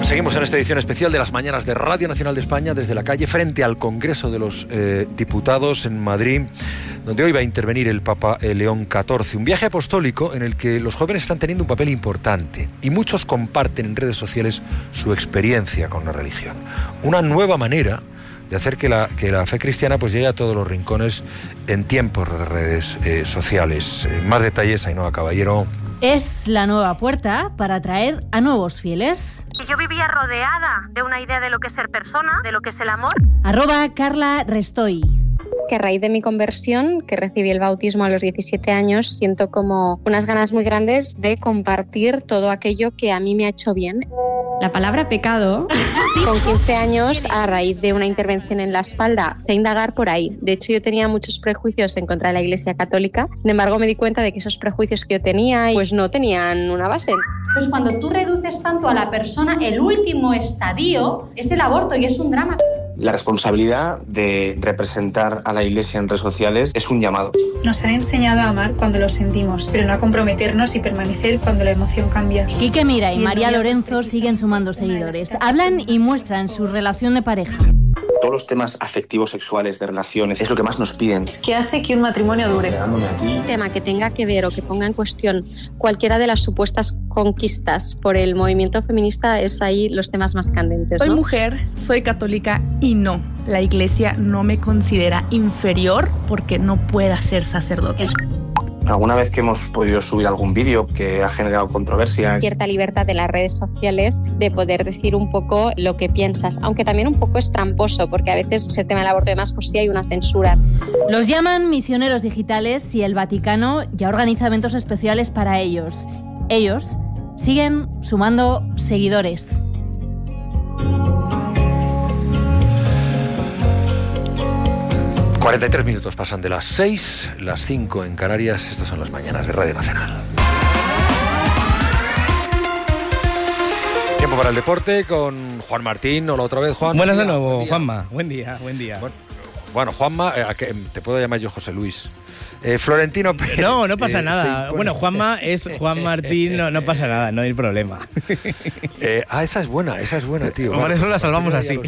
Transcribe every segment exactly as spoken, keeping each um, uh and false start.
Seguimos en esta edición especial de las Mañanas de Radio Nacional de España desde la calle frente al Congreso de los eh, Diputados en Madrid, donde hoy va a intervenir el Papa eh, León catorce. Un viaje apostólico en el que los jóvenes están teniendo un papel importante y muchos comparten en redes sociales su experiencia con la religión. Una nueva manera de hacer que la, que la fe cristiana pues llegue a todos los rincones en tiempos de redes eh, sociales. Eh, más detalles, Ainhoa Caballero. Es la nueva puerta para atraer a nuevos fieles. Y yo vivía rodeada de una idea de lo que es ser persona, de lo que es el amor. Arroba Carla Restoy. Que a raíz de mi conversión, que recibí el bautismo a los diecisiete años, siento como unas ganas muy grandes de compartir todo aquello que a mí me ha hecho bien. La palabra pecado. Con quince años, a raíz de una intervención en la espalda, de indagar por ahí. De hecho, yo tenía muchos prejuicios en contra de la Iglesia Católica. Sin embargo, me di cuenta de que esos prejuicios que yo tenía, pues no tenían una base. Entonces, cuando tú reduces tanto a la persona, el último estadio es el aborto y es un drama. La responsabilidad de representar a la Iglesia en redes sociales es un llamado. Nos han enseñado a amar cuando lo sentimos, pero no a comprometernos y permanecer cuando la emoción cambia. Quique Mira y María Lorenzo siguen sumando seguidores. Hablan y muestran su relación de pareja. Todos los temas afectivos, sexuales, de relaciones, es lo que más nos piden. ¿Qué hace que un matrimonio dure? Un tema que tenga que ver o que ponga en cuestión cualquiera de las supuestas conquistas por el movimiento feminista es ahí los temas más candentes, ¿no? Soy mujer, soy católica y no, la Iglesia no me considera inferior porque no pueda ser sacerdote. Alguna vez que hemos podido subir algún vídeo que ha generado controversia. Cierta libertad de las redes sociales de poder decir un poco lo que piensas, aunque también un poco es tramposo, porque a veces ese tema del aborto y demás, pues sí hay una censura. Los llaman misioneros digitales y el Vaticano ya organiza eventos especiales para ellos. Ellos siguen sumando seguidores. cuarenta y tres minutos pasan de las seis, las cinco en Canarias. Estas son las Mañanas de Radio Nacional. Tiempo para el deporte con Juan Martín. Hola otra vez, Juan. Buenas de nuevo, Juanma. Buen día, buen día. Bueno, bueno Juanma, eh, te puedo llamar yo José Luis. Eh, Florentino Pérez. No, no pasa eh, nada. Sí, bueno, Juanma es Juan Martín, no, no pasa nada, no hay problema. Eh, ah, esa es buena, esa es buena, tío. Por vale, eso la salvamos así.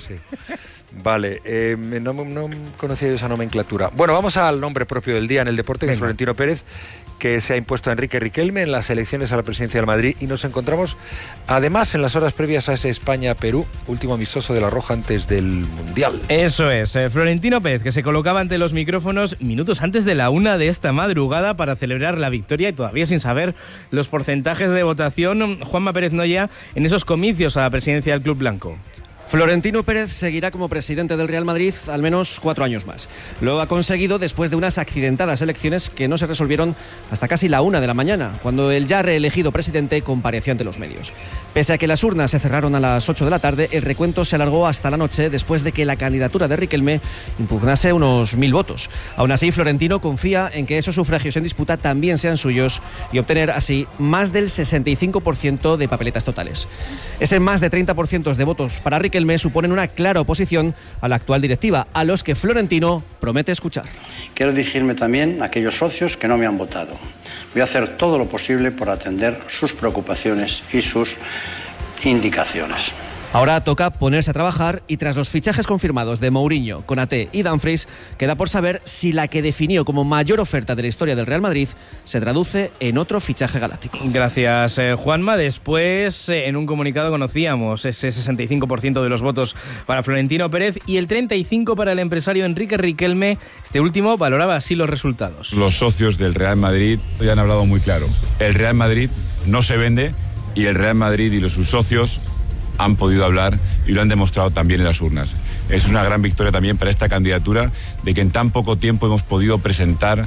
Vale, eh, no, no conocía esa nomenclatura. Bueno, vamos al nombre propio del día en el deporte, que es Florentino Pérez, que se ha impuesto a Enrique Riquelme en las elecciones a la presidencia del Madrid, y nos encontramos además en las horas previas a ese España-Perú, último amistoso de la Roja antes del Mundial. Eso es, eh, Florentino Pérez, que se colocaba ante los micrófonos minutos antes de la una de esta madrugada para celebrar la victoria y todavía sin saber los porcentajes de votación. Juanma Pérez Noya en esos comicios a la presidencia del Club Blanco. Florentino Pérez seguirá como presidente del Real Madrid al menos cuatro años más. Lo ha conseguido después de unas accidentadas elecciones que no se resolvieron hasta casi la una de la mañana, cuando el ya reelegido presidente compareció ante los medios. Pese a que las urnas se cerraron a las ocho de la tarde, el recuento se alargó hasta la noche después de que la candidatura de Riquelme impugnase unos mil votos. Aún así, Florentino confía en que esos sufragios en disputa también sean suyos y obtener así más del sesenta y cinco por ciento de papeletas totales. Ese más de treinta por ciento de votos para Riquelme me suponen una clara oposición a la actual directiva, a los que Florentino promete escuchar. Quiero dirigirme también a aquellos socios que no me han votado. Voy a hacer todo lo posible por atender sus preocupaciones y sus indicaciones. Ahora toca ponerse a trabajar y tras los fichajes confirmados de Mourinho, Konaté y Dumfries, queda por saber si la que definió como mayor oferta de la historia del Real Madrid se traduce en otro fichaje galáctico. Gracias, eh, Juanma. Después, eh, en un comunicado conocíamos ese sesenta y cinco por ciento de los votos para Florentino Pérez y el treinta y cinco por ciento para el empresario Enrique Riquelme. Este último valoraba así los resultados. Los socios del Real Madrid ya han hablado muy claro. El Real Madrid no se vende y el Real Madrid y los sus socios han podido hablar y lo han demostrado también en las urnas. Es una gran victoria también para esta candidatura, de que en tan poco tiempo hemos podido presentar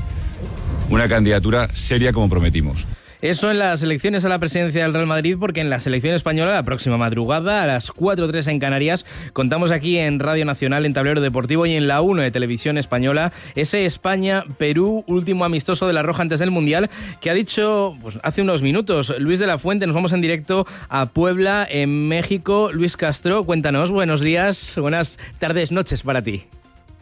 una candidatura seria como prometimos. Eso en las elecciones a la presidencia del Real Madrid, porque en la selección española, la próxima madrugada, a las cuatro tres en Canarias, contamos aquí en Radio Nacional, en Tablero Deportivo y en la uno de Televisión Española, ese España-Perú, último amistoso de la Roja antes del Mundial, que ha dicho pues, hace unos minutos Luis de la Fuente. Nos vamos en directo a Puebla, en México. Luis Castro, cuéntanos, buenos días, buenas tardes, noches para ti.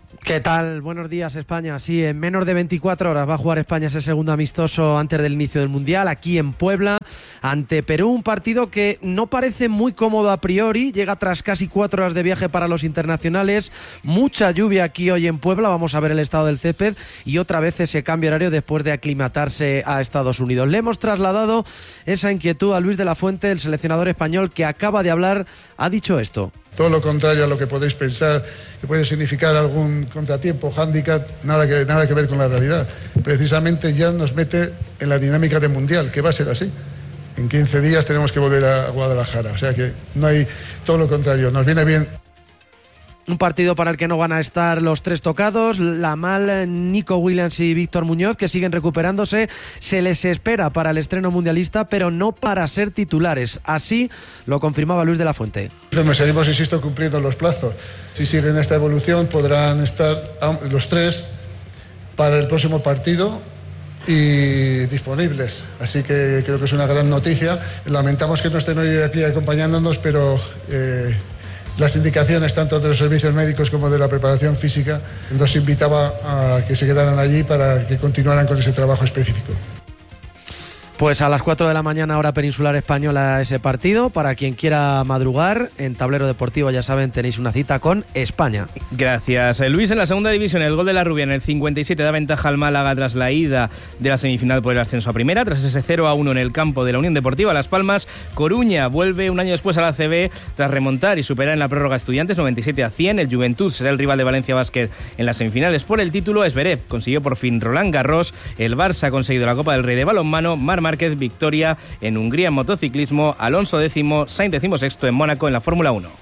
¿Qué tal? Buenos días, España. Sí, en menos de veinticuatro horas va a jugar España ese segundo amistoso antes del inicio del Mundial, aquí en Puebla, ante Perú. Un partido que no parece muy cómodo a priori, llega tras casi cuatro horas de viaje para los internacionales. Mucha lluvia aquí hoy en Puebla, vamos a ver el estado del césped y otra vez ese cambio horario después de aclimatarse a Estados Unidos. Le hemos trasladado esa inquietud a Luis de la Fuente, el seleccionador español que acaba de hablar, ha dicho esto. Todo lo contrario a lo que podéis pensar, que puede significar algún contratiempo, hándicap, nada que, nada que ver con la realidad. Precisamente ya nos mete en la dinámica de Mundial, que va a ser así. En quince días tenemos que volver a Guadalajara, o sea que no hay, todo lo contrario, nos viene bien. Un partido para el que no van a estar los tres tocados, Lamal, Nico Williams y Víctor Muñoz, que siguen recuperándose. Se les espera para el estreno mundialista, pero no para ser titulares. Así lo confirmaba Luis de la Fuente. Nos seguimos, insisto, cumpliendo los plazos. Si siguen esta evolución, podrán estar los tres para el próximo partido y disponibles. Así que creo que es una gran noticia. Lamentamos que no estén hoy aquí acompañándonos, pero... Eh, las indicaciones tanto de los servicios médicos como de la preparación física nos invitaba a que se quedaran allí para que continuaran con ese trabajo específico. Pues a las cuatro de la mañana, hora peninsular española, ese partido. Para quien quiera madrugar, en Tablero Deportivo, ya saben, tenéis una cita con España. Gracias, Luis. En la segunda división, el gol de la Rubia en el cincuenta y siete da ventaja al Málaga tras la ida de la semifinal por el ascenso a primera. Tras ese cero a uno en el campo de la Unión Deportiva Las Palmas, Coruña vuelve un año después a la A C B tras remontar y superar en la prórroga a Estudiantes noventa y siete a cien. El Juventud será el rival de Valencia Basket en las semifinales por el título. Esberev consiguió por fin Roland Garros. El Barça ha conseguido la Copa del Rey de balonmano. Mar Márquez victoria en Hungría en motociclismo, Alonso décimo, Sainz decimosexto en Mónaco en la Fórmula uno.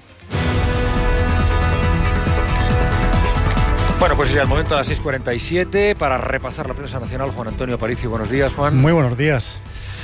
Bueno, pues ya el momento a las seis cuarenta y siete para repasar la prensa nacional. Juan Antonio Aparicio, buenos días, Juan. Muy buenos días.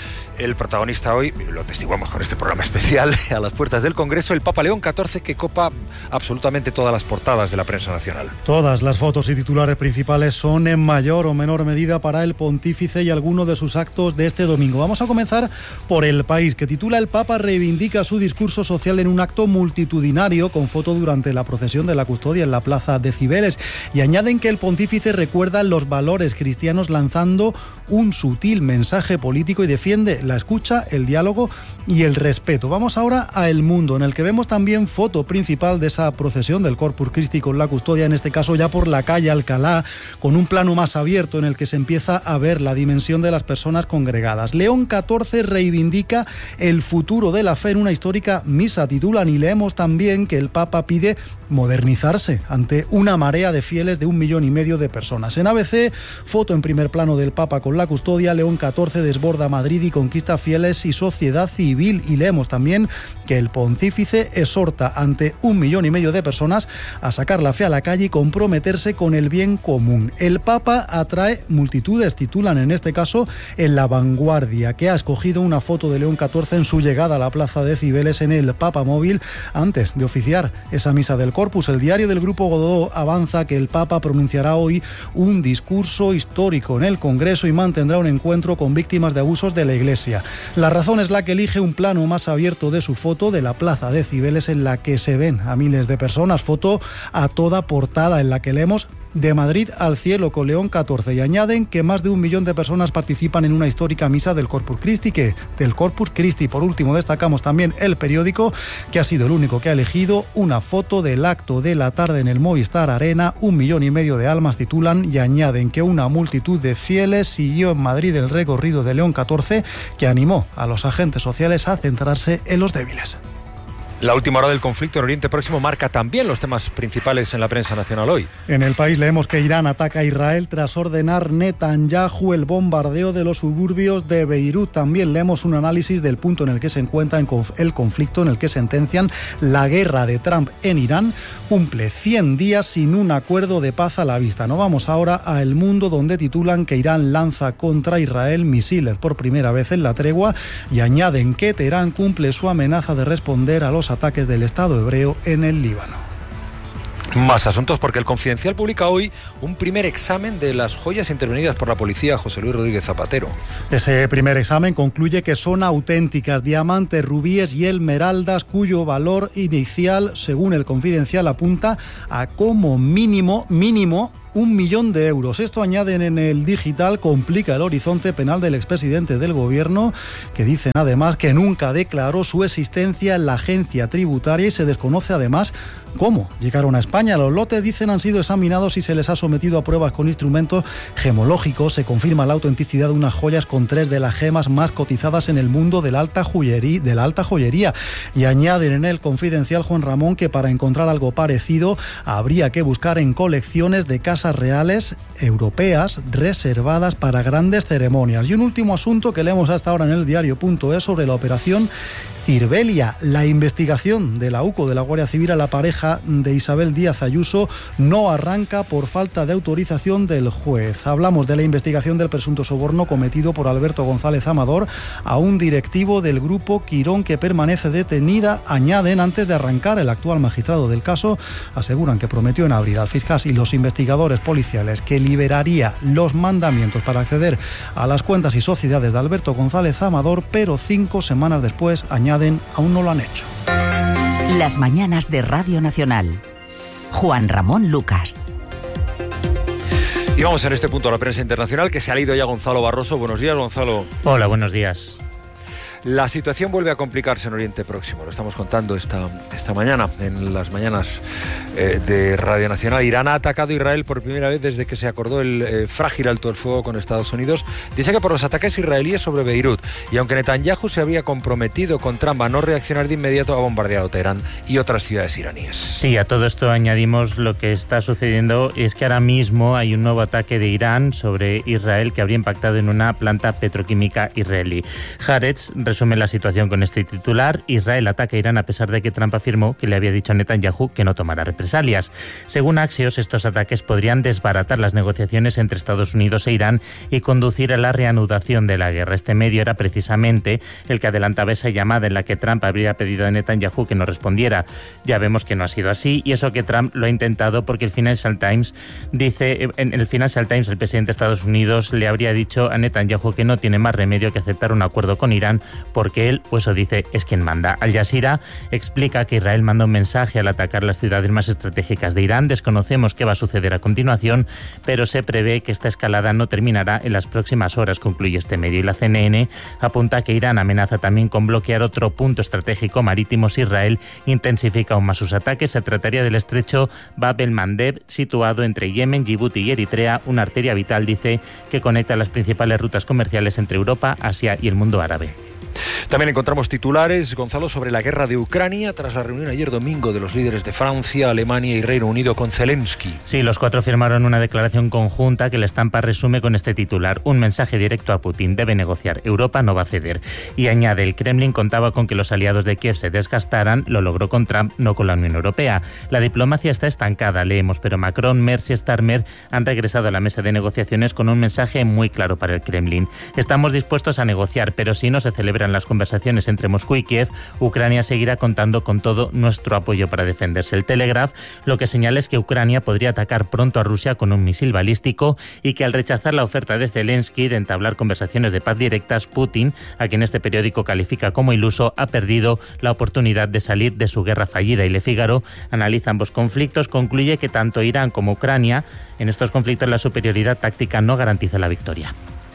El protagonista hoy, lo testiguamos con este programa especial, a las puertas del Congreso, el Papa León catorce, que copa absolutamente todas las portadas de la prensa nacional. Todas las fotos y titulares principales son en mayor o menor medida para el pontífice y algunos de sus actos de este domingo. Vamos a comenzar por El País, que titula: El Papa reivindica su discurso social en un acto multitudinario con foto durante la procesión de la custodia en la plaza de Cibeles, y añaden que el pontífice recuerda los valores cristianos lanzando un sutil mensaje político y defiende la escucha, el diálogo y el respeto. Vamos ahora a El Mundo, en el que vemos también foto principal de esa procesión del Corpus Christi con la custodia, en este caso ya por la calle Alcalá, con un plano más abierto en el que se empieza a ver la dimensión de las personas congregadas. León catorce reivindica el futuro de la fe en una histórica misa, titulan, y leemos también que el Papa pide modernizarse ante una marea de fieles de un millón y medio de personas. En A B C, foto en primer plano del Papa con la custodia. León catorce desborda Madrid y conquista fieles y sociedad civil, y leemos también que el pontífice exhorta ante un millón y medio de personas a sacar la fe a la calle y comprometerse con el bien común. El Papa atrae multitudes, titulan en este caso en La Vanguardia, que ha escogido una foto de León catorce en su llegada a la plaza de Cibeles en el Papa Móvil antes de oficiar esa misa del Corpus. El diario del Grupo Godó avanza que el Papa pronunciará hoy un discurso histórico en el Congreso y mantendrá un encuentro con víctimas de abusos de la Iglesia. La razón es la que elige un plano más abierto de su foto de la plaza de Cibeles, en la que se ven a miles de personas, foto a toda portada en la que leemos: de Madrid al cielo con León catorce, y añaden que más de un millón de personas participan en una histórica misa del Corpus Christi, que del Corpus Christi. Por último, destacamos también El Periódico, que ha sido el único que ha elegido una foto del acto de la tarde en el Movistar Arena. Un millón y medio de almas, titulan, y añaden que una multitud de fieles siguió en Madrid el recorrido de León catorce, que animó a los agentes sociales a centrarse en los débiles. La última hora del conflicto en Oriente Próximo marca también los temas principales en la prensa nacional hoy. En El País leemos que Irán ataca a Israel tras ordenar Netanyahu el bombardeo de los suburbios de Beirut. También leemos un análisis del punto en el que se encuentra el conflicto, en el que sentencian la guerra de Trump en Irán cumple cien días sin un acuerdo de paz a la vista. Nos vamos ahora a El Mundo, donde titulan que Irán lanza contra Israel misiles por primera vez en la tregua, y añaden que Teherán cumple su amenaza de responder a los ataques del Estado hebreo en el Líbano. Más asuntos, porque el Confidencial publica hoy un primer examen de las joyas intervenidas por la policía, José Luis Rodríguez Zapatero. Ese primer examen concluye que son auténticas diamantes, rubíes y esmeraldas, cuyo valor inicial, según el Confidencial, apunta a como mínimo, mínimo, un millón de euros. Esto, añaden en el Digital, complica el horizonte penal del expresidente del gobierno, que dicen además que nunca declaró su existencia en la agencia tributaria y se desconoce además cómo llegaron a España. Los lotes, dicen, han sido examinados y se les ha sometido a pruebas con instrumentos gemológicos. Se confirma la autenticidad de unas joyas con tres de las gemas más cotizadas en el mundo de la alta joyería. De la alta joyería. Y añaden en el Confidencial, Juan Ramón, que para encontrar algo parecido habría que buscar en colecciones de casas reales europeas reservadas para grandes ceremonias. Y un último asunto que leemos hasta ahora en el diario punto es sobre la operación Cirbelia. La investigación de la U C O, de la Guardia Civil, a la pareja de Isabel Díaz Ayuso no arranca por falta de autorización del juez. Hablamos de la investigación del presunto soborno cometido por Alberto González Amador a un directivo del grupo Quirón, que permanece detenida. Añaden, antes de arrancar, el actual magistrado del caso aseguran que prometió en abril al fiscal y los investigadores policiales que liberaría los mandamientos para acceder a las cuentas y sociedades de Alberto González Amador, pero cinco semanas después, añaden, aún no lo han hecho. Las mañanas de Radio Nacional. Juan Ramón Lucas. Y vamos en este punto a la prensa internacional, que se ha ido ya Gonzalo Barroso. Buenos días, Gonzalo. Hola, buenos días. La situación vuelve a complicarse en Oriente Próximo. Lo estamos contando esta, esta mañana, en las mañanas eh, de Radio Nacional. Irán ha atacado a Israel por primera vez desde que se acordó el eh, frágil alto el fuego con Estados Unidos. Dice que por los ataques israelíes sobre Beirut. Y aunque Netanyahu se había comprometido con Trump a no reaccionar de inmediato, ha bombardeado Teherán y otras ciudades iraníes. Sí, a todo esto añadimos lo que está sucediendo. Es que ahora mismo hay un nuevo ataque de Irán sobre Israel que habría impactado en una planta petroquímica israelí. Haaretz resume la situación con este titular: Israel ataca a Irán a pesar de que Trump afirmó que le había dicho a Netanyahu que no tomara represalias. Según Axios, estos ataques podrían desbaratar las negociaciones entre Estados Unidos e Irán y conducir a la reanudación de la guerra. Este medio era precisamente el que adelantaba esa llamada en la que Trump habría pedido a Netanyahu que no respondiera. Ya vemos que no ha sido así, y eso que Trump lo ha intentado, porque el Financial Times dice, en el Financial Times el presidente de Estados Unidos le habría dicho a Netanyahu que no tiene más remedio que aceptar un acuerdo con Irán, porque él, o eso dice, es quien manda. Al Jazeera explica que Israel manda un mensaje al atacar las ciudades más estratégicas de Irán. Desconocemos qué va a suceder a continuación, pero se prevé que esta escalada no terminará en las próximas horas, concluye este medio. Y la C N N apunta que Irán amenaza también con bloquear otro punto estratégico marítimo si Israel intensifica aún más sus ataques. Se trataría del estrecho Bab el-Mandeb, situado entre Yemen, Djibouti y Eritrea, una arteria vital, dice, que conecta las principales rutas comerciales entre Europa, Asia y el mundo árabe. También encontramos titulares, Gonzalo, sobre la guerra de Ucrania tras la reunión ayer domingo de los líderes de Francia, Alemania y Reino Unido con Zelensky. Sí, los cuatro firmaron una declaración conjunta que la estampa resume con este titular: un mensaje directo a Putin, debe negociar, Europa no va a ceder. Y añade, el Kremlin contaba con que los aliados de Kiev se desgastaran, lo logró con Trump, no con la Unión Europea. La diplomacia está estancada, leemos, pero Macron, Merz y Starmer han regresado a la mesa de negociaciones con un mensaje muy claro para el Kremlin: estamos dispuestos a negociar, pero si no se celebran las conversaciones entre Moscú y Kiev, Ucrania seguirá contando con todo nuestro apoyo para defenderse. El Telegraph lo que señala es que Ucrania podría atacar pronto a Rusia con un misil balístico, y que al rechazar la oferta de Zelensky de entablar conversaciones de paz directas, Putin, a quien este periódico califica como iluso, ha perdido la oportunidad de salir de su guerra fallida. Y Le Figaro analiza ambos conflictos, concluye que tanto Irán como Ucrania, en estos conflictos la superioridad táctica no garantiza la victoria.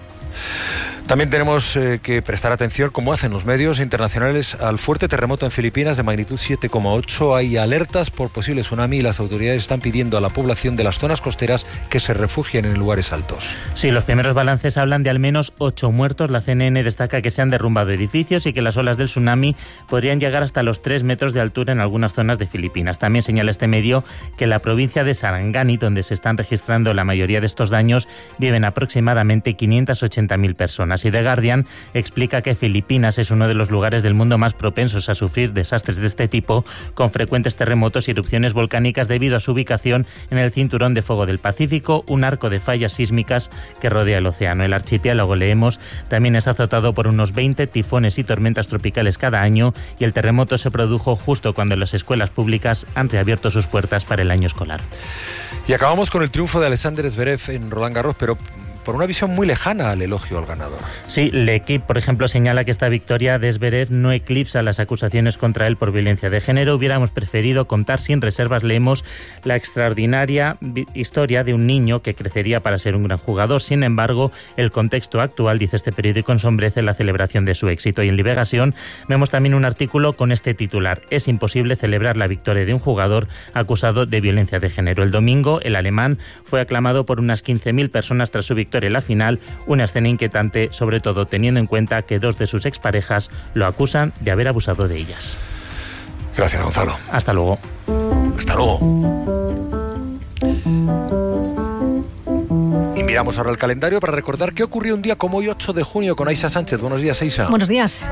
También tenemos eh, que prestar atención, como hacen los medios internacionales, al fuerte terremoto en Filipinas de magnitud siete coma ocho. Hay alertas por posible tsunami y las autoridades están pidiendo a la población de las zonas costeras que se refugien en lugares altos. Sí, los primeros balances hablan de al menos ocho muertos. La C N N destaca que se han derrumbado edificios y que las olas del tsunami podrían llegar hasta los tres metros de altura en algunas zonas de Filipinas. También señala este medio que en la provincia de Sarangani, donde se están registrando la mayoría de estos daños, viven aproximadamente quinientas ochenta mil personas. Filipinas. Y The Guardian explica que Filipinas es uno de los lugares del mundo más propensos a sufrir desastres de este tipo, con frecuentes terremotos y erupciones volcánicas debido a su ubicación en el cinturón de fuego del Pacífico, un arco de fallas sísmicas que rodea el océano. El archipiélago, leemos, también es azotado por unos veinte tifones y tormentas tropicales cada año, y el terremoto se produjo justo cuando las escuelas públicas han reabierto sus puertas para el año escolar. Y acabamos con el triunfo de Alexander Zverev en Roland Garros, pero por una visión muy lejana al elogio al ganador. Sí, L'Equipe, por ejemplo, señala que esta victoria de Zverev no eclipsa las acusaciones contra él por violencia de género. Hubiéramos preferido contar sin reservas, leemos, la extraordinaria historia de un niño que crecería para ser un gran jugador. Sin embargo, el contexto actual, dice este periódico, ensombrece la celebración de su éxito. Y en Liberación vemos también un artículo con este titular: es imposible celebrar la victoria de un jugador acusado de violencia de género. El domingo, el alemán fue aclamado por unas quince mil personas tras su victoria en la final, una escena inquietante, sobre todo teniendo en cuenta que dos de sus exparejas lo acusan de haber abusado de ellas. Gracias, Gonzalo. Hasta luego. Hasta luego. Y miramos ahora el calendario para recordar qué ocurrió un día como hoy, ocho de junio, con Aisha Sánchez. Buenos días, Aisha. Buenos días.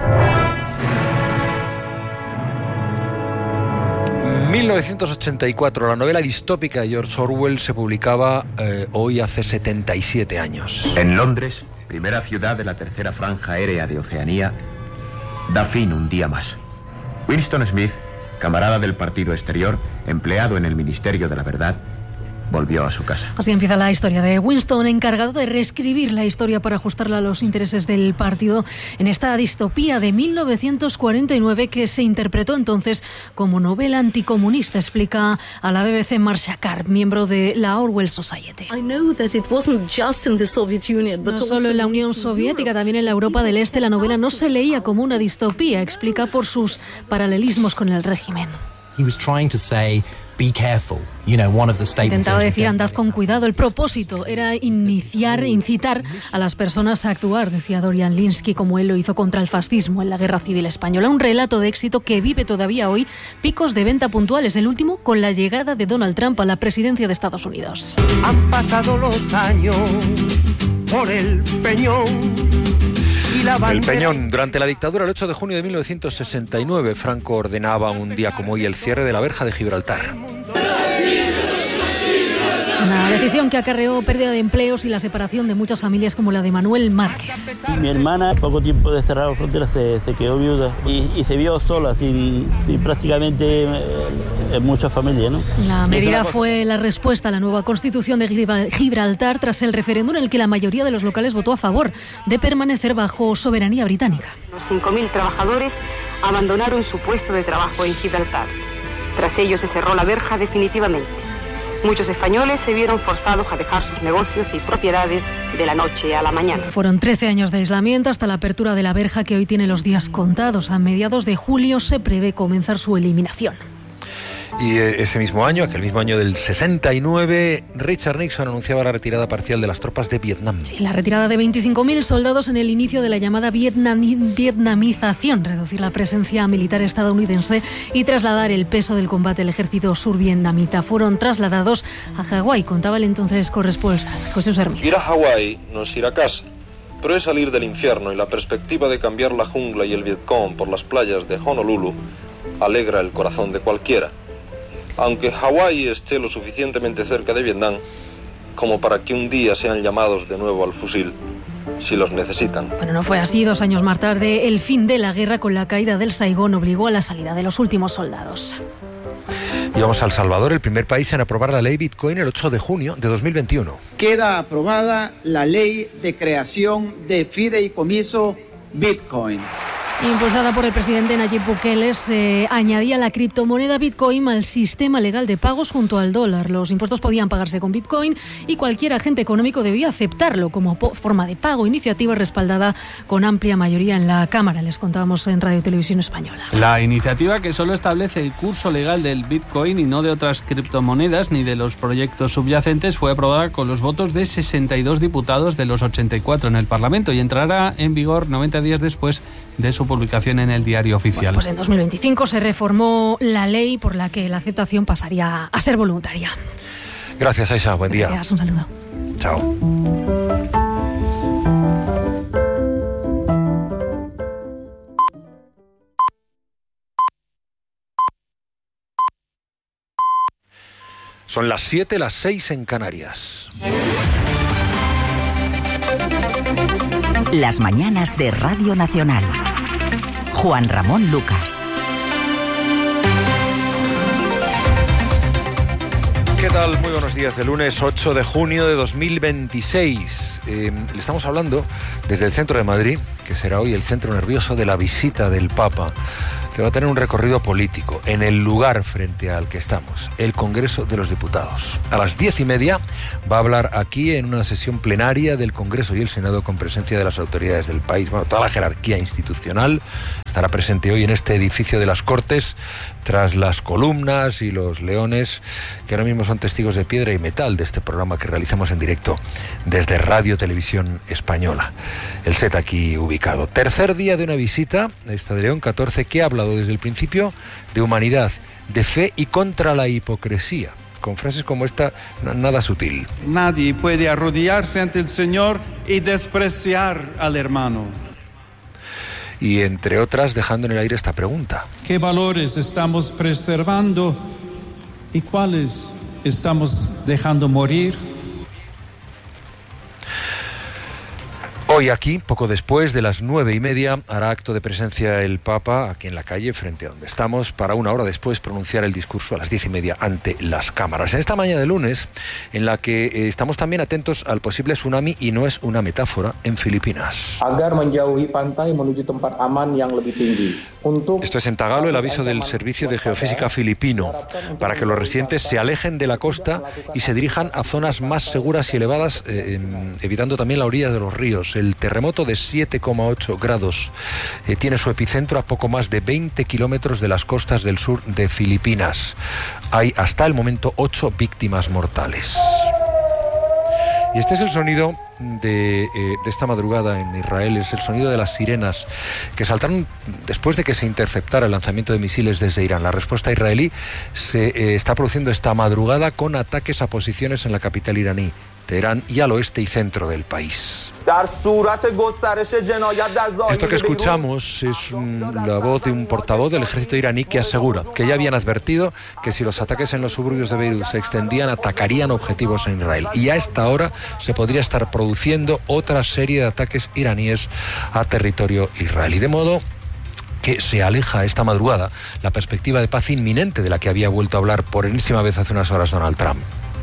mil novecientos ochenta y cuatro, la novela distópica de George Orwell se publicaba eh, hoy hace setenta y siete años. En Londres, primera ciudad de la tercera franja aérea de Oceanía, da fin un día más. Winston Smith, camarada del Partido Exterior, empleado en el Ministerio de la Verdad, volvió a su casa. Así empieza la historia de Winston, encargado de reescribir la historia para ajustarla a los intereses del partido en esta distopía de mil novecientos cuarenta y nueve que se interpretó entonces como novela anticomunista, explica a la B B C Marcia Karp, miembro de la Orwell Society. No solo en la Unión Soviética, también en la Europa del Este la novela no se leía como una distopía, explica por sus paralelismos con el régimen. He was trying to say, be careful. You know, one of the statements. Intentaba decir, andad con cuidado. El propósito era iniciar, incitar a las personas a actuar, decía Dorian Lynskey, como él lo hizo contra el fascismo en la Guerra Civil Española. Un relato de éxito que vive todavía hoy picos de venta puntuales. El último con la llegada de Donald Trump a la presidencia de Estados Unidos. Han pasado los años por el Peñón. El Peñón. Durante la dictadura, el ocho de junio de mil novecientos sesenta y nueve, Franco ordenaba un día como hoy el cierre de la verja de Gibraltar. Una decisión que acarreó pérdida de empleos y la separación de muchas familias como la de Manuel Márquez. Mi hermana, poco tiempo de cerrar la frontera, se, se quedó viuda y, y se vio sola, sin, sin prácticamente eh, mucha familia, ¿no? La medida fue la respuesta a la nueva constitución de Gibraltar tras el referéndum en el que la mayoría de los locales votó a favor de permanecer bajo soberanía británica. Los cinco mil trabajadores abandonaron su puesto de trabajo en Gibraltar. Tras ello se cerró la verja definitivamente. Muchos españoles se vieron forzados a dejar sus negocios y propiedades de la noche a la mañana. Fueron trece años de aislamiento hasta la apertura de la verja, que hoy tiene los días contados. A mediados de julio se prevé comenzar su eliminación. Y ese mismo año, aquel mismo año del sesenta y nueve, Richard Nixon anunciaba la retirada parcial de las tropas de Vietnam. Sí, la retirada de veinticinco mil soldados en el inicio de la llamada vietnam- vietnamización, reducir la presencia militar estadounidense y trasladar el peso del combate al ejército survietnamita. Fueron trasladados a Hawái, contaba el entonces corresponsal José Sermi. Ir a Hawái no es ir a casa, pero es salir del infierno, y la perspectiva de cambiar la jungla y el Vietcong por las playas de Honolulu alegra el corazón de cualquiera. Aunque Hawái esté lo suficientemente cerca de Vietnam como para que un día sean llamados de nuevo al fusil, si los necesitan. Bueno, no fue así. Dos años más tarde, el fin de la guerra con la caída del Saigón obligó a la salida de los últimos soldados. Y vamos a El Salvador, el primer país en aprobar la ley Bitcoin el ocho de junio de dos mil veintiuno. Queda aprobada la ley de creación de fideicomiso Bitcoin. Impulsada por el presidente Nayib Bukele, se añadía la criptomoneda Bitcoin al sistema legal de pagos junto al dólar. Los impuestos podían pagarse con Bitcoin y cualquier agente económico debía aceptarlo como forma de pago, iniciativa respaldada con amplia mayoría en la Cámara. Les contábamos en Radio Televisión Española. La iniciativa, que solo establece el curso legal del Bitcoin y no de otras criptomonedas ni de los proyectos subyacentes, fue aprobada con los votos de sesenta y dos diputados de los ochenta y cuatro en el Parlamento y entrará en vigor noventa días después de su publicación en el Diario Oficial. Bueno, pues en dos mil veinticinco se reformó la ley por la que la aceptación pasaría a ser voluntaria. Gracias, Aisha. Buen día. Gracias, un saludo. Chao. Son las siete, las seis en Canarias. Las mañanas de Radio Nacional. Juan Ramón Lucas. ¿Qué tal? Muy buenos días de lunes ocho de junio de dos mil veintiséis. Eh, le estamos hablando desde el centro de Madrid, que será hoy el centro nervioso de la visita del Papa, que va a tener un recorrido político en el lugar frente al que estamos, el Congreso de los Diputados. A las diez y media va a hablar aquí en una sesión plenaria del Congreso y el Senado con presencia de las autoridades del país. Bueno, toda la jerarquía institucional estará presente hoy en este edificio de las Cortes, tras las columnas y los leones que ahora mismo son testigos de piedra y metal de este programa que realizamos en directo desde Radio Televisión Española. El set aquí ubicado. Tercer día de una visita, esta de León catorce, que ha hablado desde el principio de humanidad, de fe y contra la hipocresía, con frases como esta, nada sutil. Nadie puede arrodillarse ante el Señor y despreciar al hermano. Y entre otras, dejando en el aire esta pregunta: ¿qué valores estamos preservando y cuáles estamos dejando morir? Hoy aquí, poco después de las nueve y media, hará acto de presencia el Papa aquí en la calle, frente a donde estamos, para una hora después pronunciar el discurso a las diez y media ante las cámaras. En esta mañana de lunes, en la que eh, estamos también atentos al posible tsunami, y no es una metáfora, en Filipinas. Esto es en Tagalo, el aviso del Servicio de Geofísica filipino, para que los residentes se alejen de la costa y se dirijan a zonas más seguras y elevadas, eh, evitando también la orilla de los ríos. El terremoto de siete coma ocho grados eh, tiene su epicentro a poco más de veinte kilómetros de las costas del sur de Filipinas. Hay hasta el momento ocho víctimas mortales. Y este es el sonido de, eh, de esta madrugada en Israel, es el sonido de las sirenas que saltaron después de que se interceptara el lanzamiento de misiles desde Irán. La respuesta israelí se eh, está produciendo esta madrugada con ataques a posiciones en la capital iraní, Teherán, y al oeste y centro del país. Esto que escuchamos es un, la voz de un portavoz del ejército iraní que asegura que ya habían advertido que si los ataques en los suburbios de Beirut se extendían, atacarían objetivos en Israel. Y a esta hora se podría estar produciendo otra serie de ataques iraníes a territorio israelí. De modo que se aleja esta madrugada la perspectiva de paz inminente de la que había vuelto a hablar por enésima vez hace unas horas Donald Trump.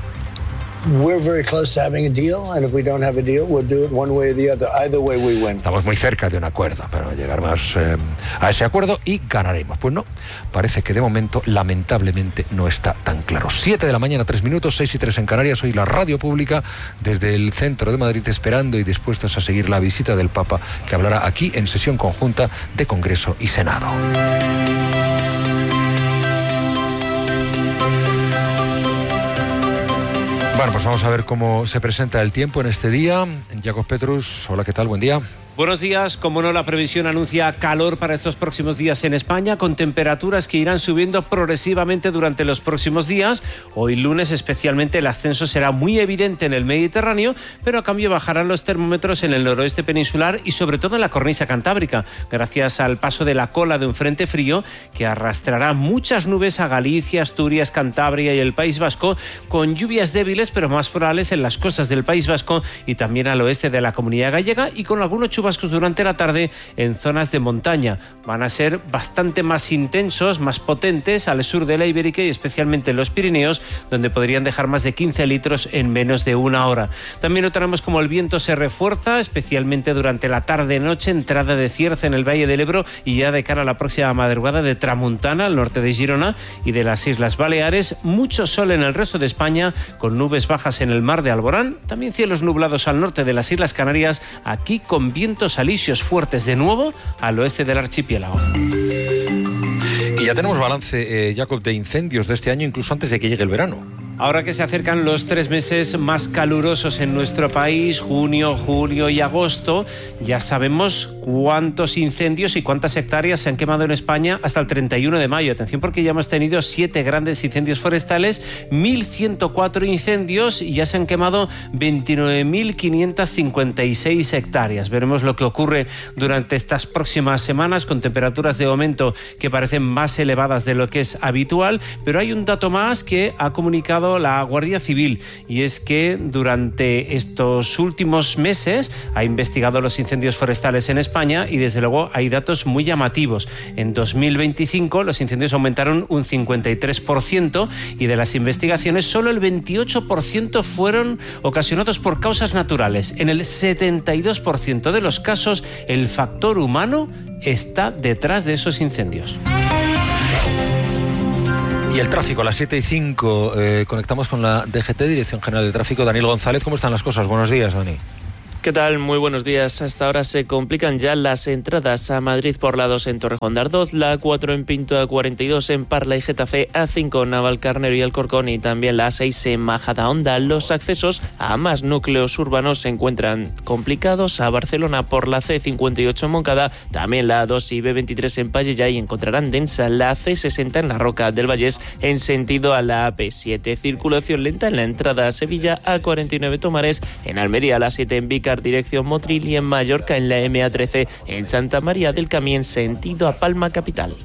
Estamos muy cerca de un acuerdo, pero llegar más eh, a ese acuerdo y ganaremos. Pues no, parece que de momento, lamentablemente, no está tan claro. Siete de la mañana, tres minutos, seis y tres en Canarias. Hoy la radio pública desde el centro de Madrid, esperando y dispuestos a seguir la visita del Papa, que hablará aquí en sesión conjunta de Congreso y Senado. Bueno, pues vamos a ver cómo se presenta el tiempo en este día. Jacob Petrus, hola, ¿qué tal? Buen día. Buenos días. Como no, la previsión anuncia calor para estos próximos días en España, con temperaturas que irán subiendo progresivamente durante los próximos días. Hoy lunes especialmente el ascenso será muy evidente en el Mediterráneo, pero a cambio bajarán los termómetros en el noroeste peninsular y sobre todo en la cornisa cantábrica, gracias al paso de la cola de un frente frío que arrastrará muchas nubes a Galicia, Asturias, Cantabria y el País Vasco, con lluvias débiles pero más probables en las costas del País Vasco y también al oeste de la Comunidad Gallega, y con algunos chubascos durante la tarde en zonas de montaña. Van a ser bastante más intensos, más potentes al sur de la Ibérica y especialmente en los Pirineos, donde podrían dejar más de quince litros en menos de una hora. También notaremos como el viento se refuerza, especialmente durante la tarde-noche, entrada de cierce en el Valle del Ebro y ya de cara a la próxima madrugada de tramuntana al norte de Girona y de las Islas Baleares. Mucho sol en el resto de España, con nubes bajas en el mar de Alborán, también cielos nublados al norte de las Islas Canarias, aquí con vientos alisios fuertes de nuevo al oeste del archipiélago. Y ya tenemos balance, eh, Jacob, de incendios de este año, incluso antes de que llegue el verano. Ahora que se acercan los tres meses más calurosos en nuestro país, junio, julio y agosto, ya sabemos cuántos incendios y cuántas hectáreas se han quemado en España hasta el treinta y uno de mayo. Atención, porque ya hemos tenido siete grandes incendios forestales, mil ciento cuatro incendios y ya se han quemado veintinueve mil quinientas cincuenta y seis hectáreas. Veremos lo que ocurre durante estas próximas semanas, con temperaturas de aumento que parecen más elevadas de lo que es habitual, pero hay un dato más que ha comunicado informado la Guardia Civil, y es que durante estos últimos meses ha investigado los incendios forestales en España y desde luego hay datos muy llamativos. En dos mil veinticinco los incendios aumentaron un cincuenta y tres por ciento y de las investigaciones solo el veintiocho por ciento fueron ocasionados por causas naturales. En el setenta y dos por ciento de los casos el factor humano está detrás de esos incendios. Y el tráfico, a las siete y cinco, eh, conectamos con la D G T, Dirección General de Tráfico. Daniel González, ¿cómo están las cosas? Buenos días, Dani. ¿Qué tal? Muy buenos días. Hasta ahora se complican ya las entradas a Madrid por la dos en Torrejón de Ardoz, la A cuatro en Pinto, A cuarenta y dos en Parla y Getafe, A cinco en Navalcarnero y Alcorcón y también la A seis en Majadahonda. Los accesos a más núcleos urbanos se encuentran complicados. A Barcelona por la C cincuenta y ocho en Moncada, también la A dos y B veintitrés en Pallejà y encontrarán densa la C sesenta en la Roca del Vallés en sentido a la A P siete. Circulación lenta en la entrada a Sevilla, A cuarenta y nueve Tomares, en Almería la siete en Vícar dirección Motril y en Mallorca en la M A trece en Santa María del Camí en sentido a Palma capital.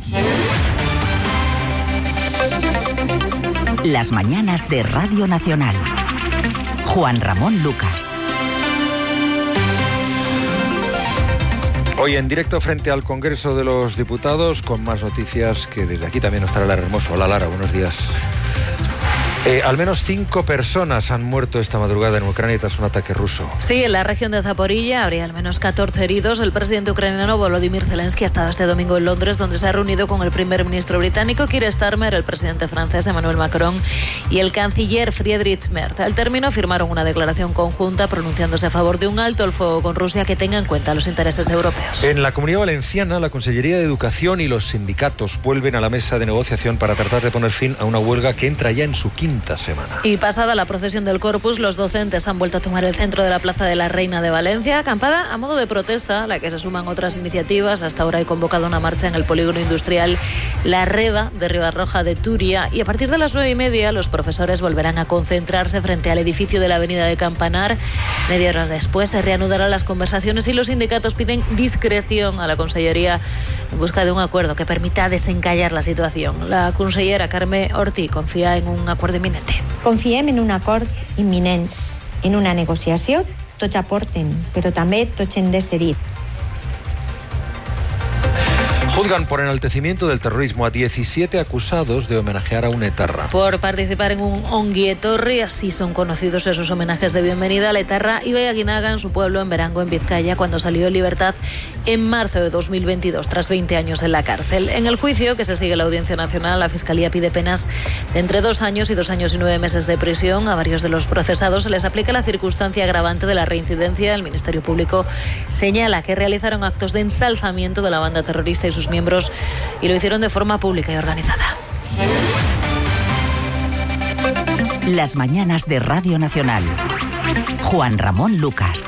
Las mañanas de Radio Nacional. Juan Ramón Lucas. Hoy en directo frente al Congreso de los Diputados con más noticias, que desde aquí también nos trae Lara Hermoso. Hola Lara, buenos días. Eh, al menos cinco personas han muerto esta madrugada en Ucrania tras un ataque ruso. Sí, en la región de Zaporilla habría al menos catorce heridos. El presidente ucraniano Volodymyr Zelensky ha estado este domingo en Londres, donde se ha reunido con el primer ministro británico Keir Starmer, el presidente francés Emmanuel Macron y el canciller Friedrich Merz. Al término firmaron una declaración conjunta pronunciándose a favor de un alto el fuego con Rusia que tenga en cuenta los intereses europeos. En la Comunidad Valenciana, la Consellería de Educación y los sindicatos vuelven a la mesa de negociación para tratar de poner fin a una huelga que entra ya en su quinta semana. Y pasada la procesión del Corpus, los docentes han vuelto a tomar el centro de la Plaza de la Reina de Valencia, acampada a modo de protesta, a la que se suman otras iniciativas. Hasta ahora hay convocado una marcha en el polígono industrial La Reba de Ribarroja de Turia, y a partir de las nueve y media los profesores volverán a concentrarse frente al edificio de la Avenida de Campanar. Media hora después se reanudarán las conversaciones y los sindicatos piden discreción a la Consellería en busca de un acuerdo que permita desencallar la situación. La consellera Carme Ortí confía en un acuerdo inminente. Confiem en un acord imminent, en una negociació. Tots aporten, però també tots hem de cedir. Juzgan por enaltecimiento del terrorismo a diecisiete acusados de homenajear a un etarra. Por participar en un Ongi Etorri, así son conocidos esos homenajes de bienvenida al etarra Ibai Aguinaga en su pueblo, en Berango, en Vizcaya, cuando salió en libertad en marzo de dos mil veintidós, tras veinte años en la cárcel. En el juicio, que se sigue en la Audiencia Nacional, la Fiscalía pide penas de entre dos años y dos años y nueve meses de prisión. A varios de los procesados se les aplica la circunstancia agravante de la reincidencia. El Ministerio Público señala que realizaron actos de ensalzamiento de la banda terrorista y sus miembros, y lo hicieron de forma pública y organizada. Las mañanas de Radio Nacional. Juan Ramón Lucas.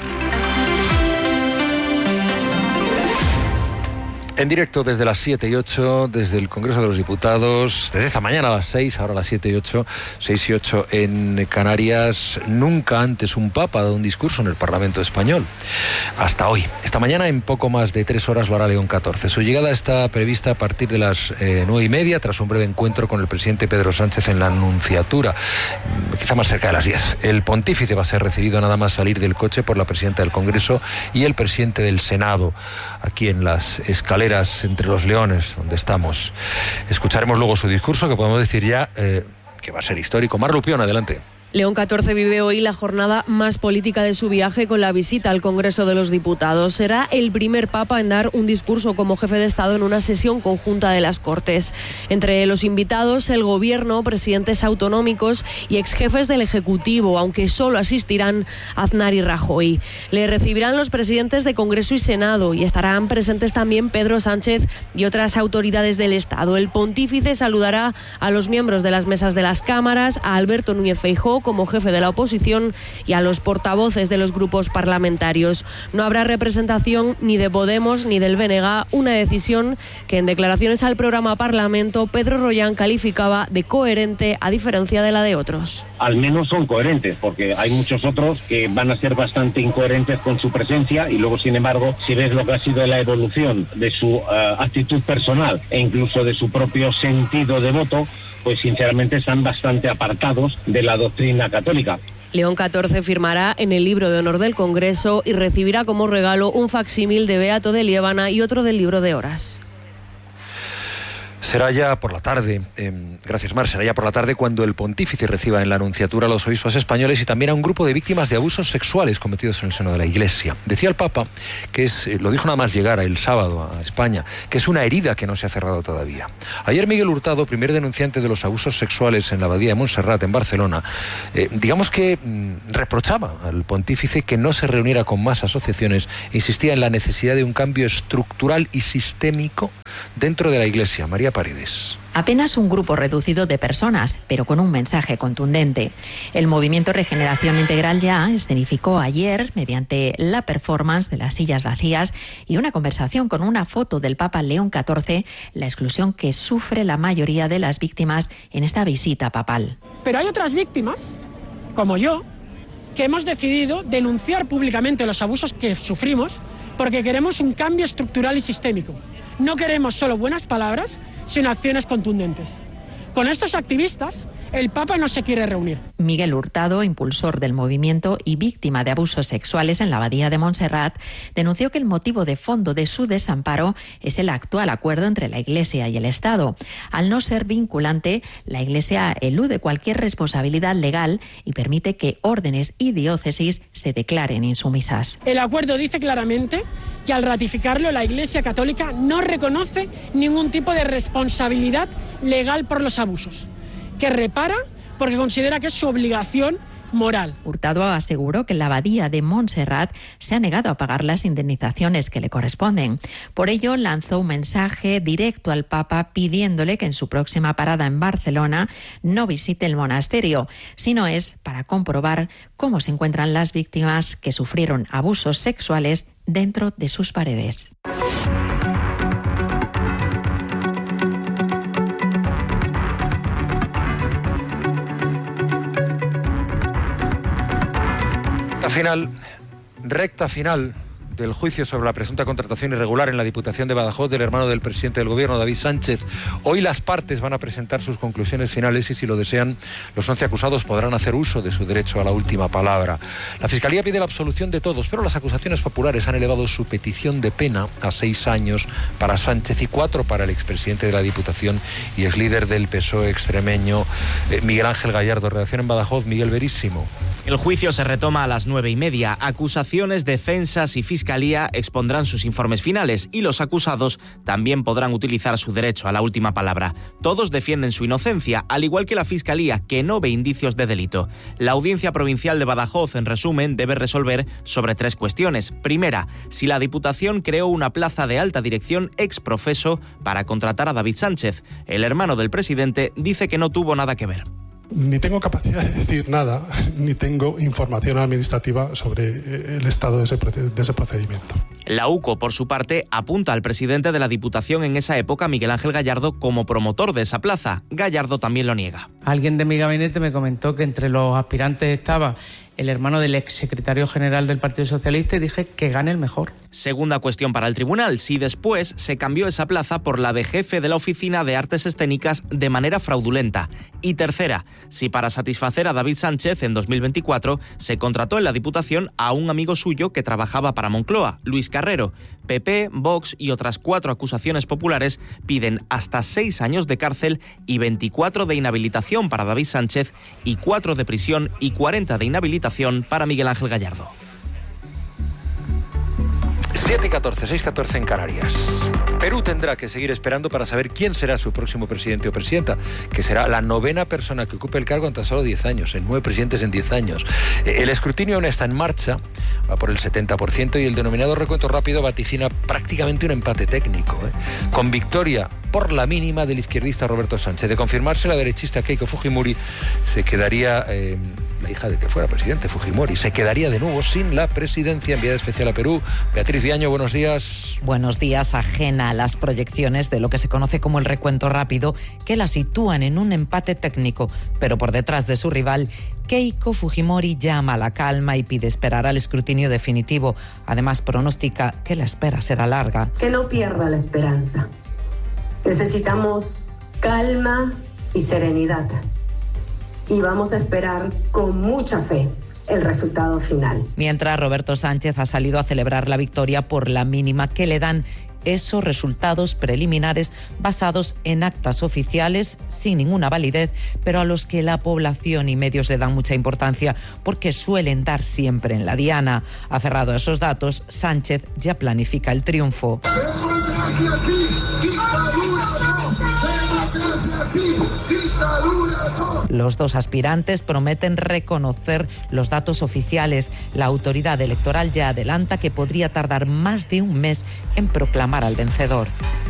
En directo desde las siete y ocho, desde el Congreso de los Diputados, desde esta mañana a las seis, ahora a las siete y ocho, seis y ocho en Canarias. Nunca antes un papa ha dado un discurso en el Parlamento español. Hasta hoy. Esta mañana, en poco más de tres horas, lo hará León catorce. Su llegada está prevista a partir de las eh, nueve y media, tras un breve encuentro con el presidente Pedro Sánchez en la Anunciatura, quizá más cerca de las diez. El pontífice va a ser recibido nada más salir del coche por la presidenta del Congreso y el presidente del Senado, aquí en las escaleras entre los leones, donde estamos. Escucharemos luego su discurso, que podemos decir ya eh, que va a ser histórico. Mar Lupión, adelante. León catorce vive hoy la jornada más política de su viaje con la visita al Congreso de los Diputados. Será el primer papa en dar un discurso como jefe de Estado en una sesión conjunta de las Cortes. Entre los invitados, el Gobierno, presidentes autonómicos y exjefes del Ejecutivo, aunque solo asistirán Aznar y Rajoy. Le recibirán los presidentes de Congreso y Senado y estarán presentes también Pedro Sánchez y otras autoridades del Estado. El pontífice saludará a los miembros de las mesas de las cámaras, a Alberto Núñez Feijóo como jefe de la oposición y a los portavoces de los grupos parlamentarios. No habrá representación ni de Podemos ni del B N G, una decisión que en declaraciones al programa Parlamento Pedro Rollán calificaba de coherente a diferencia de la de otros. al menos son coherentes, porque hay muchos otros que van a ser bastante incoherentes con su presencia y luego, sin embargo, si ves lo que ha sido la evolución de su uh, actitud personal e incluso de su propio sentido de voto, pues sinceramente están bastante apartados de la doctrina católica. León catorce firmará en el libro de honor del Congreso y recibirá como regalo un facsímil de Beato de Liébana y otro del libro de horas. Será ya por la tarde, eh, gracias Mar, será ya por la tarde cuando el pontífice reciba en la Anunciatura a los obispos españoles y también a un grupo de víctimas de abusos sexuales cometidos en el seno de la Iglesia. Decía el Papa, que es, eh, lo dijo nada más llegar el sábado a España, que es una herida que no se ha cerrado todavía. Ayer Miguel Hurtado, primer denunciante de los abusos sexuales en la abadía de Montserrat, en Barcelona, eh, digamos que mm, reprochaba al pontífice que no se reuniera con más asociaciones e insistía en la necesidad de un cambio estructural y sistémico dentro de la Iglesia. María Paredes. Apenas un grupo reducido de personas, pero con un mensaje contundente. El movimiento Regeneración Integral Ya escenificó ayer, mediante la performance de las sillas vacías y una conversación con una foto del Papa León catorce, la exclusión que sufre la mayoría de las víctimas en esta visita papal. Pero hay otras víctimas, como yo, que hemos decidido denunciar públicamente los abusos que sufrimos porque queremos un cambio estructural y sistémico. No queremos solo buenas palabras, sino acciones contundentes. Con estos activistas, el Papa no se quiere reunir. Miguel Hurtado, impulsor del movimiento y víctima de abusos sexuales en la abadía de Montserrat, denunció que el motivo de fondo de su desamparo es el actual acuerdo entre la Iglesia y el Estado. Al no ser vinculante, la Iglesia elude cualquier responsabilidad legal y permite que órdenes y diócesis se declaren insumisas. El acuerdo dice claramente que al ratificarlo la Iglesia Católica no reconoce ningún tipo de responsabilidad legal por los abusos, que repara porque considera que es su obligación moral. Hurtado aseguró que la abadía de Montserrat se ha negado a pagar las indemnizaciones que le corresponden. Por ello, lanzó un mensaje directo al Papa pidiéndole que en su próxima parada en Barcelona no visite el monasterio, sino es para comprobar cómo se encuentran las víctimas que sufrieron abusos sexuales dentro de sus paredes. Final, recta final del juicio sobre la presunta contratación irregular en la Diputación de Badajoz del hermano del presidente del Gobierno, David Sánchez. Hoy las partes van a presentar sus conclusiones finales y, si lo desean, los once acusados podrán hacer uso de su derecho a la última palabra. La Fiscalía pide la absolución de todos, pero las acusaciones populares han elevado su petición de pena a seis años para Sánchez y cuatro para el expresidente de la Diputación y ex líder del P S O E extremeño, eh, Miguel Ángel Gallardo. Redacción en Badajoz, Miguel Verísimo. El juicio se retoma a las nueve y media. Acusaciones, defensas y fiscalía expondrán sus informes finales y los acusados también podrán utilizar su derecho a la última palabra. Todos defienden su inocencia, al igual que la fiscalía, que no ve indicios de delito. La Audiencia Provincial de Badajoz, en resumen, debe resolver sobre tres cuestiones. Primera, si la Diputación creó una plaza de alta dirección ex profeso para contratar a David Sánchez. El hermano del presidente dice que no tuvo nada que ver. Ni tengo capacidad de decir nada, ni tengo información administrativa sobre el estado de ese, de ese procedimiento. La U C O, por su parte, apunta al presidente de la Diputación en esa época, Miguel Ángel Gallardo, como promotor de esa plaza. Gallardo también lo niega. Alguien de mi gabinete me comentó que entre los aspirantes estaba el hermano del exsecretario general del Partido Socialista y dije que gane el mejor. Segunda cuestión para el tribunal, si después se cambió esa plaza por la de jefe de la Oficina de Artes Escénicas de manera fraudulenta. Y tercera, si para satisfacer a David Sánchez en dos mil veinticuatro se contrató en la Diputación a un amigo suyo que trabajaba para Moncloa, Luis Carrero. P P, Vox y otras cuatro acusaciones populares piden hasta seis años de cárcel y veinticuatro de inhabilitación para David Sánchez y cuatro de prisión y cuarenta de inhabilitación para Miguel Ángel Gallardo. siete y catorce, seis y catorce en Canarias. Perú tendrá que seguir esperando para saber quién será su próximo presidente o presidenta, que será la novena persona que ocupe el cargo en tan solo diez años, en nueve presidentes en diez años. El escrutinio aún está en marcha, va por el setenta por ciento y el denominado recuento rápido vaticina prácticamente un empate técnico, ¿eh? Con victoria por la mínima del izquierdista Roberto Sánchez. De confirmarse, la derechista Keiko Fujimori se quedaría, eh, la hija de que fuera presidente Fujimori, se quedaría de nuevo sin la presidencia. Enviada especial a Perú, Beatriz Viaño, buenos días. Buenos días. Ajena a las proyecciones de lo que se conoce como el recuento rápido, que la sitúan en un empate técnico, pero por detrás de su rival, Keiko Fujimori llama a la calma y pide esperar al escrutinio definitivo. Además, pronostica que la espera será larga. Que no pierda la esperanza. Necesitamos calma y serenidad. Y vamos a esperar con mucha fe el resultado final. Mientras, Roberto Sánchez ha salido a celebrar la victoria por la mínima que le dan esos resultados preliminares basados en actas oficiales sin ninguna validez, pero a los que la población y medios le dan mucha importancia porque suelen dar siempre en la diana. Aferrado a esos datos, Sánchez ya planifica el triunfo. Democracia sí, dictadura no. Democracia sí, dictadura no. Los dos aspirantes prometen reconocer los datos oficiales. La autoridad electoral ya adelanta que podría tardar más de un mes en proclamar al vencedor.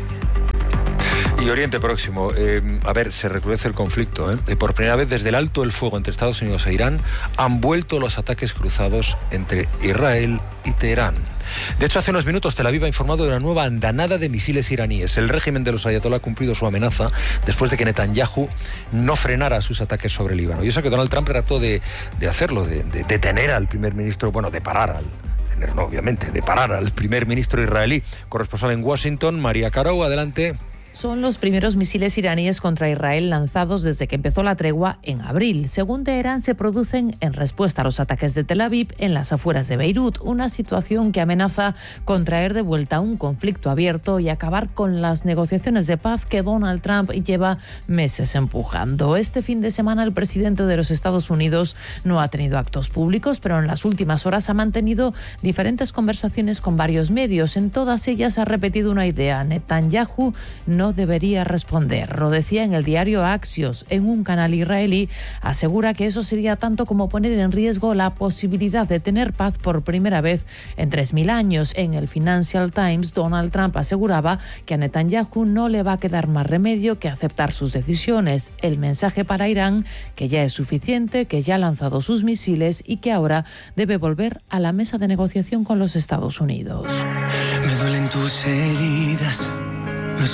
Y Oriente Próximo, eh, a ver, se recrudece el conflicto. ¿eh? Por primera vez desde el alto el fuego entre Estados Unidos e Irán han vuelto los ataques cruzados entre Israel y Teherán. De hecho, hace unos minutos Tel Aviv ha informado de una nueva andanada de misiles iraníes. El régimen de los ayatolá ha cumplido su amenaza después de que Netanyahu no frenara sus ataques sobre el Líbano. Y eso que Donald Trump trató de, de hacerlo, de, de detener al primer ministro, bueno, de parar al... No, obviamente, de parar al primer ministro israelí. Corresponsal en Washington, María Caro, adelante. Son los primeros misiles iraníes contra Israel lanzados desde que empezó la tregua en abril. Según Teherán, se producen en respuesta a los ataques de Tel Aviv en las afueras de Beirut, una situación que amenaza con traer de vuelta un conflicto abierto y acabar con las negociaciones de paz que Donald Trump lleva meses empujando. Este fin de semana el presidente de los Estados Unidos no ha tenido actos públicos, pero en las últimas horas ha mantenido diferentes conversaciones con varios medios. En todas ellas ha repetido una idea: Netanyahu no no debería responder. Lo decía en el diario Axios. En un canal israelí asegura que eso sería tanto como poner en riesgo la posibilidad de tener paz por primera vez en tres mil años. En el Financial Times, Donald Trump aseguraba que a Netanyahu no le va a quedar más remedio que aceptar sus decisiones. El mensaje para Irán, que ya es suficiente, que ya ha lanzado sus misiles y que ahora debe volver a la mesa de negociación con los Estados Unidos. Me duelen tus heridas.